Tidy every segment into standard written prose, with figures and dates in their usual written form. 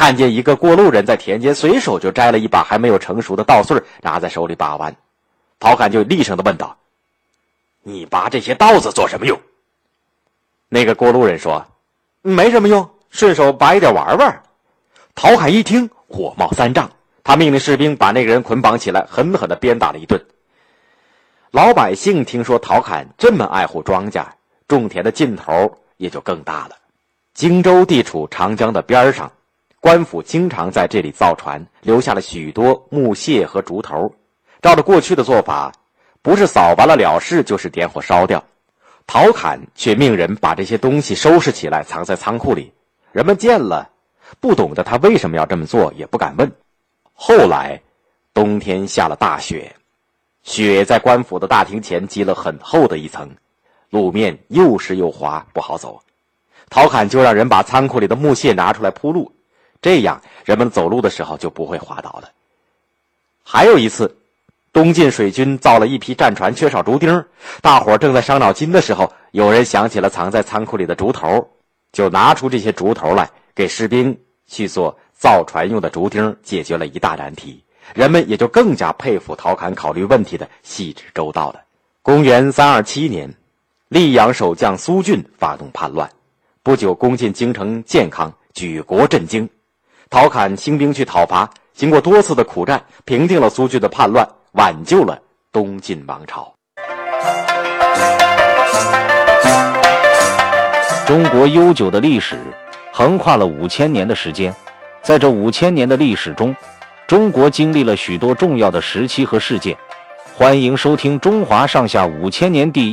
看见一个过路人在田间随手就摘了一把还没有成熟的稻穗，拿在手里把玩。陶侃就厉声地问道：你拔这些稻子做什么用？那个过路人说：没什么用，顺手拔一点玩玩。陶侃一听火冒三丈，他命令士兵把那个人捆绑起来，狠狠地鞭打了一顿。老百姓听说陶侃这么爱护庄稼，种田的劲头也就更大了。荆州地处长江的边上，官府经常在这里造船，留下了许多木屑和竹头。照着过去的做法，不是扫完了了事，就是点火烧掉。陶侃却命人把这些东西收拾起来，藏在仓库里。人们见了，不懂得他为什么要这么做，也不敢问。后来冬天下了大雪，雪在官府的大厅前积了很厚的一层，路面又湿又滑，不好走。陶侃就让人把仓库里的木屑拿出来铺路，这样人们走路的时候就不会滑倒了。还有一次，东晋水军造了一批战船，缺少竹钉，大伙正在伤脑筋的时候，有人想起了藏在仓库里的竹头，就拿出这些竹头来给士兵去做造船用的竹钉，解决了一大难题。人们也就更加佩服陶侃考虑问题的细致周到了。公元327年，溧阳守将苏峻发动叛乱，不久攻进京城建康，举国震惊。陶侃兴兵去讨伐，经过多次的苦战，平定了苏峻的叛乱，挽救了东晋王朝。 中国悠久的历史横跨了5000年的时间，在这5000年的历史中，中国经历了许多重要的时期和事件。欢迎收听《中华上下5000年》第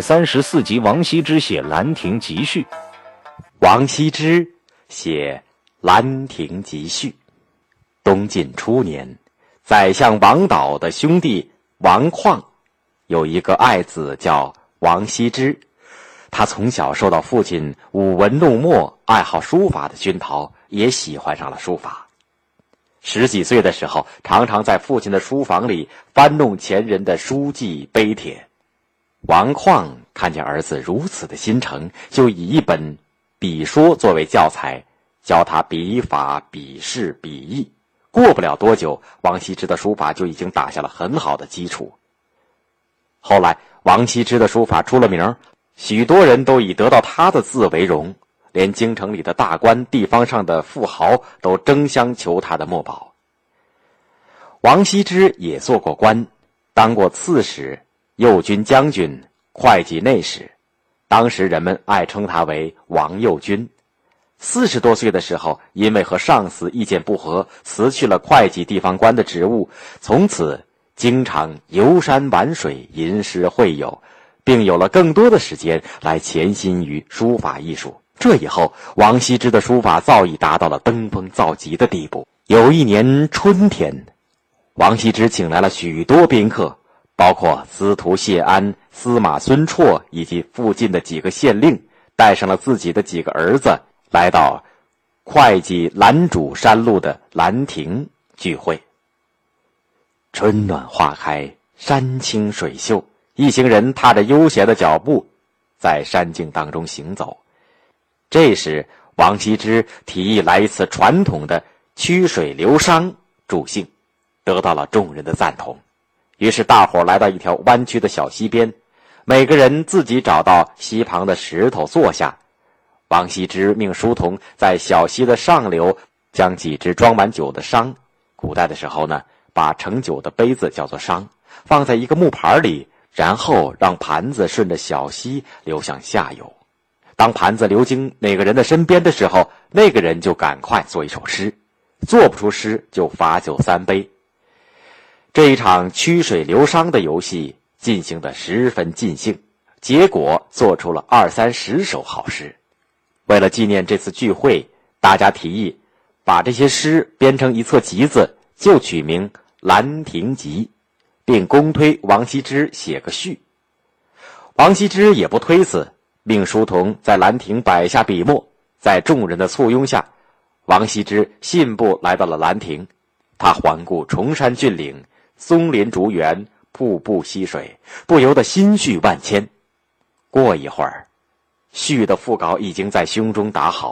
134集，王羲之写《兰亭集序》。 王羲之写《兰亭集序》。东晋初年，宰相王导的兄弟王旷有一个爱子叫王羲之。他从小受到父亲舞文弄墨、爱好书法的熏陶，也喜欢上了书法。10几岁的时候，常常在父亲的书房里翻弄前人的书记碑帖。王旷看见儿子如此的心诚，就以一本笔说作为教材，教他笔法、笔势、笔意。过不了多久，王羲之的书法就已经打下了很好的基础。后来王羲之的书法出了名，许多人都以得到他的字为荣，连京城里的大官、地方上的富豪都争相求他的墨宝。王羲之也做过官，当过刺史、右军将军、会稽内史，当时人们爱称他为王右军。40多岁的时候，因为和上司意见不合，辞去了会稽地方官的职务，从此经常游山玩水，吟诗会友，并有了更多的时间来潜心于书法艺术。这以后，王羲之的书法早已达到了登峰造极的地步。有一年春天，王羲之请来了许多宾客，包括司徒谢安、司马孙绰以及附近的几个县令，带上了自己的几个儿子，来到会稽兰主山路的兰亭聚会。春暖花开，山清水秀，一行人踏着悠闲的脚步在山径当中行走。这时王羲之提议来一次传统的曲水流觞助兴，得到了众人的赞同。于是大伙来到一条弯曲的小溪边，每个人自己找到溪旁的石头坐下。王羲之命书童在小溪的上流将几只装满酒的觞，古代的时候呢，把盛酒的杯子叫做觞，放在一个木盘里，然后让盘子顺着小溪流向下游。当盘子流经哪个人的身边的时候，那个人就赶快做一首诗，做不出诗就罚酒3杯。这一场曲水流觞的游戏进行得十分尽兴，结果做出了20-30首好诗。为了纪念这次聚会，大家提议把这些诗编成一册集子，就取名《兰亭集》，并公推王羲之写个序。王羲之也不推辞，命书童在兰亭摆下笔墨。在众人的簇拥下，王羲之信步来到了兰亭。他环顾崇山峻岭，松林竹园，瀑布溪水，不由得心绪万千。过一会儿，序的副稿已经在胸中打好，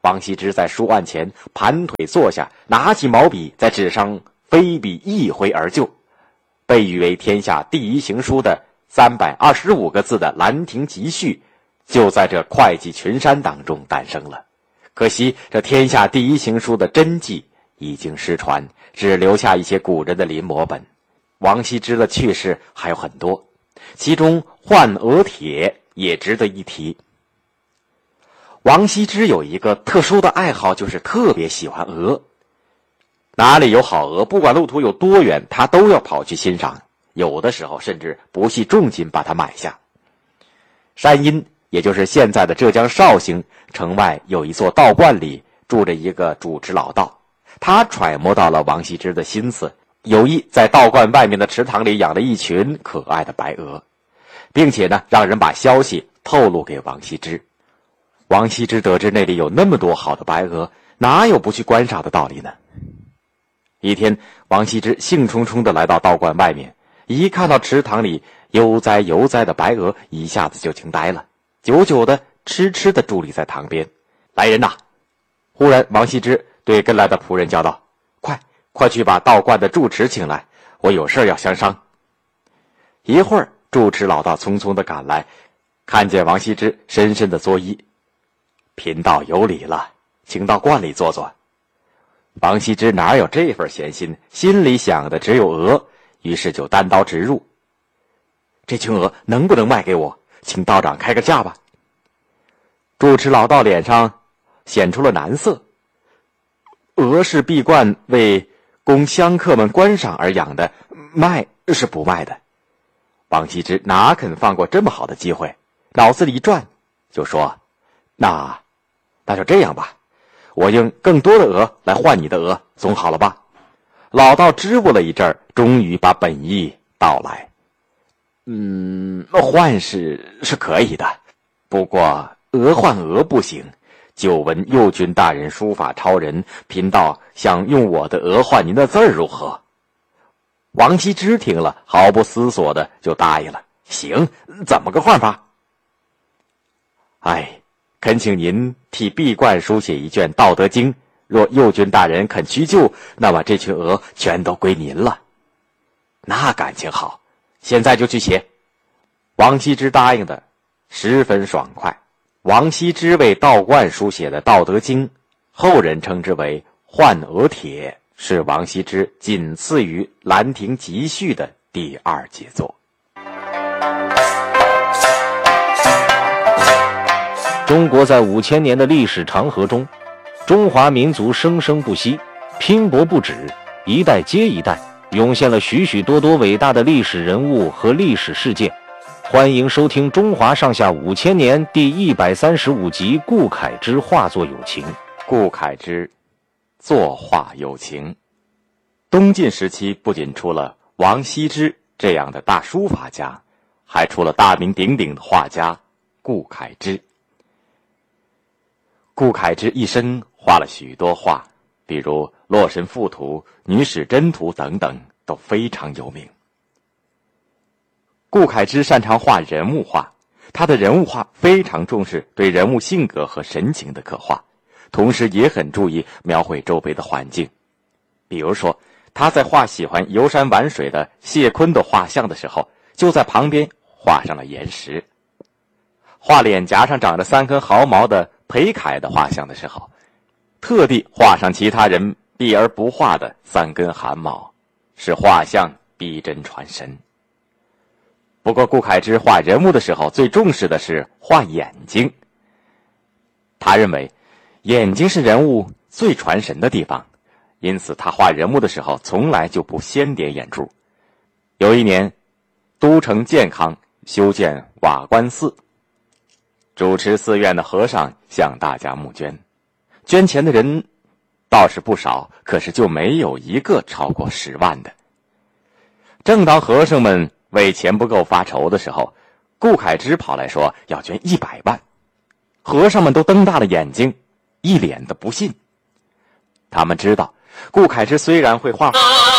王羲之在书案前盘腿坐下，拿起毛笔在纸上飞笔一挥而就，被誉为天下第一行书的325个字的《兰亭集序》就在这会稽群山当中诞生了。可惜这天下第一行书的真迹已经失传，只留下一些古人的临摹本。王羲之的趣事还有很多，其中换鹅帖也值得一提。王羲之有一个特殊的爱好，就是特别喜欢鹅。哪里有好鹅，不管路途有多远，他都要跑去欣赏，有的时候甚至不惜重金把它买下。山阴，也就是现在的浙江绍兴城外，有一座道观里住着一个主持老道，他揣摩到了王羲之的心思，有意在道观外面的池塘里养了一群可爱的白鹅，并且呢，让人把消息透露给王羲之。王羲之得知那里有那么多好的白鹅，哪有不去观赏的道理呢？一天，王羲之兴冲冲地来到道观外面，一看到池塘里悠哉悠哉的白鹅，一下子就惊呆了，久久地痴痴地伫立在塘边。来人呐！忽然王羲之对跟来的仆人叫道：快去把道观的住持请来，我有事要相商。一会儿，住持老道匆匆地赶来，看见王羲之，深深地作揖：贫道有礼了，请到观里坐坐。王羲之哪有这份闲心，心里想的只有鹅，于是就单刀直入：这群鹅能不能卖给我？请道长开个价吧。住持老道脸上显出了难色：鹅是闭观为供香客们观赏而养的，卖是不卖的。王羲之哪肯放过这么好的机会，脑子里一转，就说：那就这样吧，我用更多的鹅来换你的鹅，总好了吧？老道支吾了一阵，终于把本意道来：换是可以的，不过鹅换鹅不行。久闻右军大人书法超人，贫道想用我的鹅换您的字儿，如何？王羲之听了，毫不思索的就答应了：行，怎么个换法？恳请您替闭观书写一卷《道德经》，若右军大人肯屈就，那么这群鹅全都归您了。那感情好，现在就去写。王羲之答应的十分爽快。王羲之为道观书写的《道德经》，后人称之为《换鹅帖》，是王羲之仅次于《兰亭集序》的第二杰作。 中国在5000年的历史长河中，中华民族生生不息，拼搏不止，一代接一代，涌现了许许多多伟大的历史人物和历史事件。欢迎收听《中华上下5000年》第135集《顾恺之画作有情》。 顾恺之作画有情。东晋时期不仅出了王羲之这样的大书法家，还出了大名鼎鼎的画家顾恺之。顾恺之一生画了许多画，比如《洛神赋图》《女史箴图》等等，都非常有名。顾恺之擅长画人物画，他的人物画非常重视对人物性格和神情的刻画，同时也很注意描绘周围的环境。比如说，他在画喜欢游山玩水的谢坤的画像的时候，就在旁边画上了岩石；画脸颊上长着3根毫毛的裴楷的画像的时候，特地画上其他人避而不画的3根汗毛，使画像逼真传神。不过顾恺之画人物的时候，最重视的是画眼睛。他认为眼睛是人物最传神的地方，因此他画人物的时候从来就不先点眼珠。有一年，都城建康修建瓦官寺，主持寺院的和尚向大家募捐，捐钱的人倒是不少，可是就没有一个超过10万的。正当和尚们为钱不够发愁的时候，顾恺之跑来说要捐100万。和尚们都瞪大了眼睛，一脸的不信。他们知道顾恺之虽然会画画，